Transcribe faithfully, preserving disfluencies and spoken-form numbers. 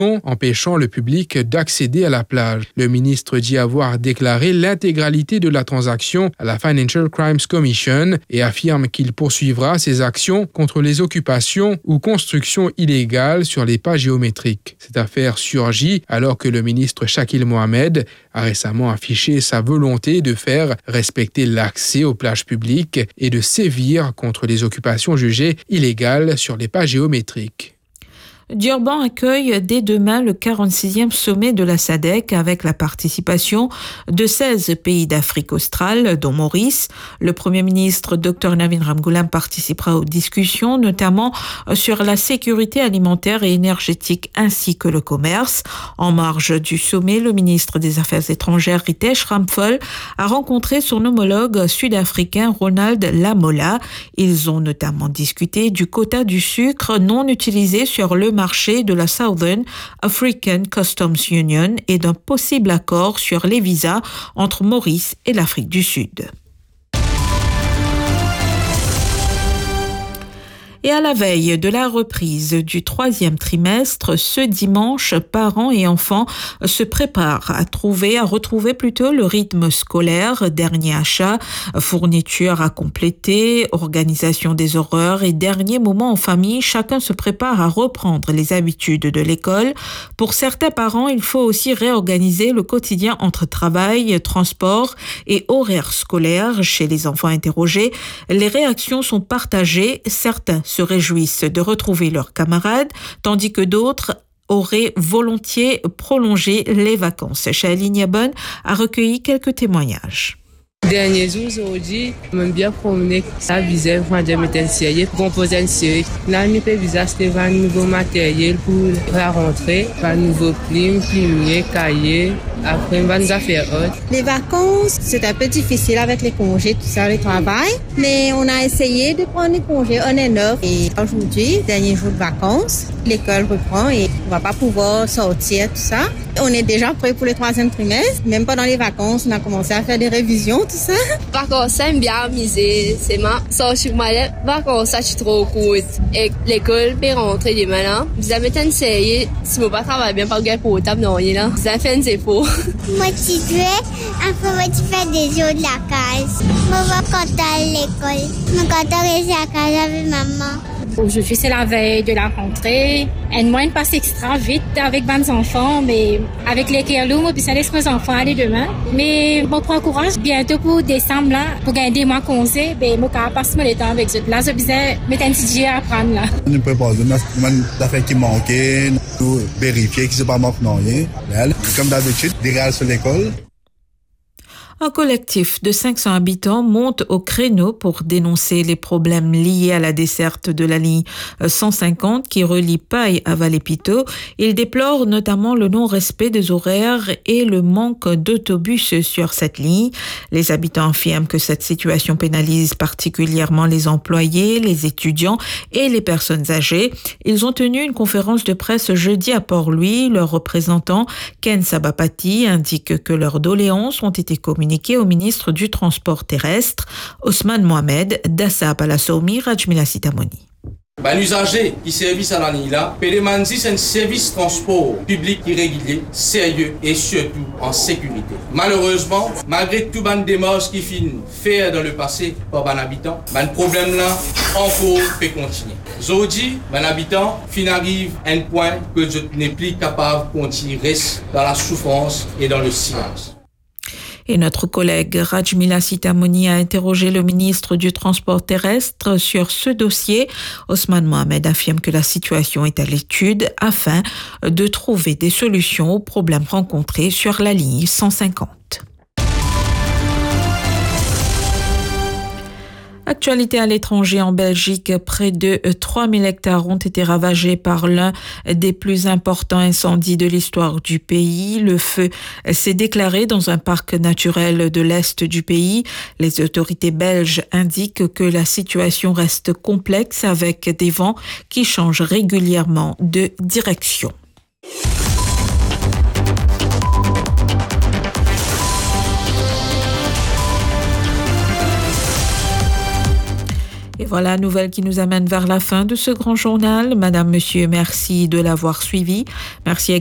empêchant le public d'accéder à la plage. Le ministre dit avoir déclaré l'intégralité de la transaction à la Financial Crimes Commission et affirme qu'il poursuivra ses actions contre les occupations ou constructions illégales sur les pas géométriques. Cette affaire surgit alors que le ministre Shakil Mohamed a récemment affiché sa volonté de faire respecter l'accès aux plages publiques et de sévir contre les occupations jugées illégales sur les pas géométriques. Durban accueille dès demain le quarante-sixième sommet de la S A D C avec la participation de seize pays d'Afrique australe, dont Maurice. Le Premier ministre Dr Navin Ramgoolam participera aux discussions, notamment sur la sécurité alimentaire et énergétique ainsi que le commerce. En marge du sommet, le ministre des Affaires étrangères Ritesh Ramphal a rencontré son homologue sud-africain Ronald Lamola. Ils ont notamment discuté du quota du sucre non utilisé sur le marché de la Southern African Customs Union et d'un possible accord sur les visas entre Maurice et l'Afrique du Sud. Et à la veille de la reprise du troisième trimestre, ce dimanche, parents et enfants se préparent à trouver, à retrouver plutôt le rythme scolaire, dernier achat, fournitures à compléter, organisation des horaires et dernier moment en famille. Chacun se prépare à reprendre les habitudes de l'école. Pour certains parents, il faut aussi réorganiser le quotidien entre travail, transport et horaires scolaires. Chez les enfants interrogés, les réactions sont partagées. Certains se réjouissent de retrouver leurs camarades, tandis que d'autres auraient volontiers prolongé les vacances. Shailene Yabon a recueilli quelques témoignages. Dernier jour aujourd'hui, j'aime bien promener ça visait pour de mettre série, composer une série. Là, nous peut visiter un nouveau matériel pour la rentrée, un nouveau clim, plumier, cahier. Après, on va nous faire autre. Les vacances, c'est un peu difficile avec les congés, tout ça, le travail. Mais on a essayé de prendre les congés, on est neuf. Et aujourd'hui, dernier jour de vacances, l'école reprend et on va pas pouvoir sortir, tout ça. On est déjà prêt pour le troisième trimestre. Même pendant les vacances, on a commencé à faire des révisions, tout ça. Vacances, j'aime bien amuser. C'est ma sortie mal. Vacances, ça, je suis trop cool. Et l'école peut rentrer demain, là. Vous avez une série. Si mon pas travaille bien, pas de pour table, non, là. Vous avez fait une zéro. Motivé, après, moi, tu fais des jeux de la case. Moi, je vais quand à l'école. Moi, quand à la case avec maman. Aujourd'hui, c'est la veille de la rentrée. Et moi, une passe extra vite avec vingt enfants, mais avec les kerlous, moi, puis ça laisse mes enfants aller demain. Mais, moi, prends courage. Bientôt pour décembre, là, pour gagner des mois congé, ben, moi, quand je passe le temps avec eux. Là, je vais mettre un petit à apprendre, là. Nous préparons des affaires qui manquent, nous vérifier qu'ils ne sont pas manqués, non, rien. Comme d'habitude, des réels sur l'école. Un collectif de cinq cents habitants monte au créneau pour dénoncer les problèmes liés à la desserte de la ligne cent cinquante qui relie Paille à Vallée-Piteau. Ils déplorent notamment le non-respect des horaires et le manque d'autobus sur cette ligne. Les habitants affirment que cette situation pénalise particulièrement les employés, les étudiants et les personnes âgées. Ils ont tenu une conférence de presse jeudi à Port-Louis. Leur représentant, Ken Sabapati, indique que leurs doléances ont été communiquées au ministre du Transport terrestre, Ousmane Mohamed, Dassa Palassoumi, Rajmila Sitamoni. Ben, l'usager qui service à la ligne là, Pélémanzi, c'est un service transport public irrégulier, sérieux et surtout en sécurité. Malheureusement, malgré tout ban démarche qui finit faire dans le passé par ban habitant, ben, le problème là encore peut continuer. Aujourd'hui, ben, habitant fin arrive à un point que je n'ai plus capable de continuer dans la souffrance et dans le silence. Et notre collègue Rajmila Sitamoni a interrogé le ministre du Transport terrestre sur ce dossier. Ousmane Mohamed affirme que la situation est à l'étude afin de trouver des solutions aux problèmes rencontrés sur la ligne cent cinquante. Actualité à l'étranger, en Belgique, près de trois mille hectares ont été ravagés par l'un des plus importants incendies de l'histoire du pays. Le feu s'est déclaré dans un parc naturel de l'Est du pays. Les autorités belges indiquent que la situation reste complexe avec des vents qui changent régulièrement de direction. Et voilà, nouvelle qui nous amène vers la fin de ce grand journal. Madame, monsieur, merci de l'avoir suivi. Merci